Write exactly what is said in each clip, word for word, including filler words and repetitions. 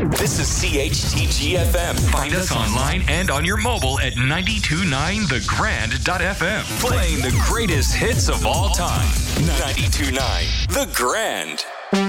This is C H T G F M. Find us online and on your mobile at ninety-two point nine the grand dot f m. Playing the greatest hits of all time. ninety-two point nine The Grand.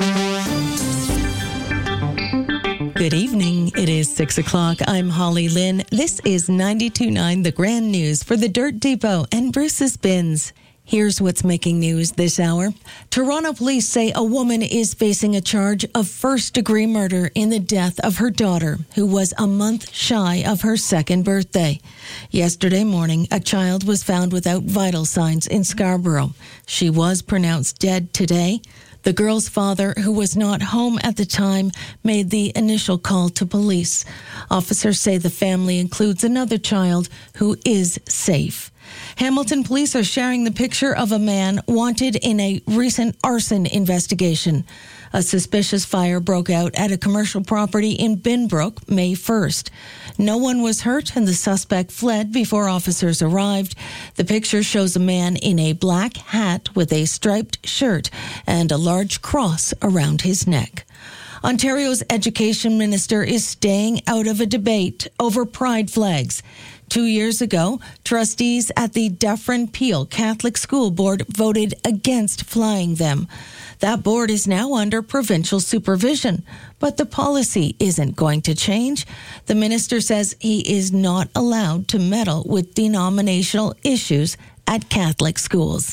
Good evening. It is six o'clock. I'm Holly Lynn. This is ninety-two point nine The Grand News for the Dirt Depot and Bruce's Bins. Here's what's making news this hour. Toronto police say a woman is facing a charge of first-degree murder in the death of her daughter, who was a month shy of her second birthday. Yesterday morning, a child was found without vital signs in Scarborough. She was pronounced dead today. The girl's father, who was not home at the time, made the initial call to police. Officers say the family includes another child who is safe. Hamilton police are sharing the picture of a man wanted in a recent arson investigation. A suspicious fire broke out at a commercial property in Binbrook May first. No one was hurt and the suspect fled before officers arrived. The picture shows a man in a black hat with a striped shirt and a large cross around his neck. Ontario's education minister is staying out of a debate over pride flags. Two years ago, trustees at the Dufferin Peel Catholic School Board voted against flying them. That board is now under provincial supervision, but the policy isn't going to change. The minister says he is not allowed to meddle with denominational issues at Catholic schools.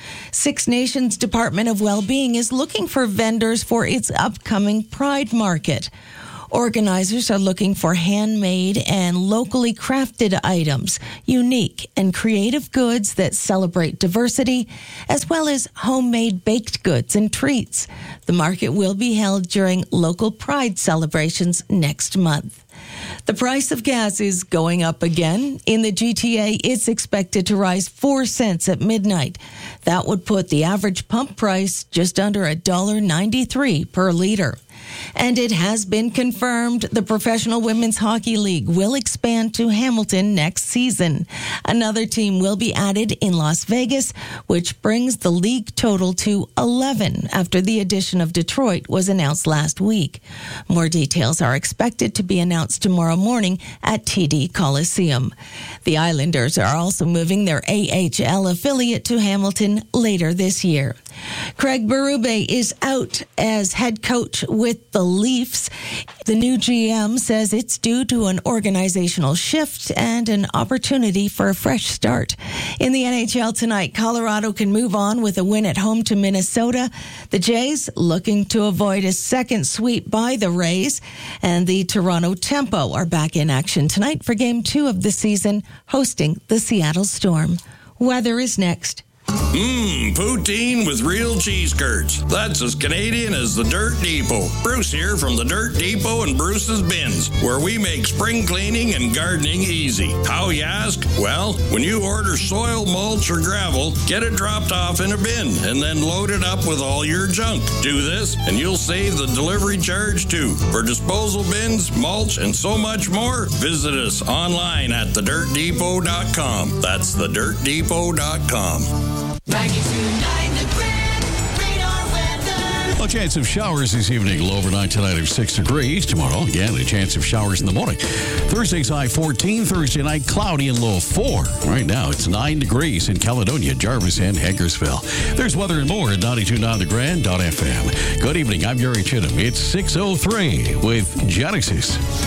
Six Nations Department of Wellbeing is looking for vendors for its upcoming Pride Market. Organizers are looking for handmade and locally crafted items, unique and creative goods that celebrate diversity, as well as homemade baked goods and treats. The market will be held during local Pride celebrations next month. The price of gas is going up again. In the G T A, it's expected to rise four cents at midnight. That would put the average pump price just under one dollar ninety-three per liter. And it has been confirmed the Professional Women's Hockey League will expand to Hamilton next season. Another team will be added in Las Vegas, which brings the league total to eleven after the addition of Detroit was announced last week. More details are expected to be announced tomorrow morning at T D Coliseum. The Islanders are also moving their A H L affiliate to Hamilton later this year. Craig Berube is out as head coach with the Leafs. The new G M says it's due to an organizational shift and an opportunity for a fresh start. In the N H L tonight, Colorado can move on with a win at home to Minnesota. The Jays looking to avoid a second sweep by the Rays. And the Toronto Tempo are back in action tonight for game two of the season, hosting the Seattle Storm. Weather is next. Mmm, poutine with real cheese curds. That's as Canadian as the Dirt Depot. Bruce here from the Dirt Depot and Bruce's Bins, where we make spring cleaning and gardening easy. How, you ask? Well, when you order soil, mulch, or gravel, get it dropped off in a bin and then load it up with all your junk. Do this and you'll save the delivery charge too. For disposal bins, mulch, and so much more, visit us online at the dirt depot dot com. That's the dirt depot dot com. ninety-two point nine The Grand, radar weather. A chance of showers this evening. Low overnight tonight of six degrees. Tomorrow, again, a chance of showers in the morning. Thursday's high fourteen. Thursday night, cloudy and low four. Right now, it's nine degrees in Caledonia, Jarvis, and Hagersville. There's weather and more at ninety-two point nine the grand dot f m. Good evening. I'm Gary Chittum. It's six oh three with Genesis.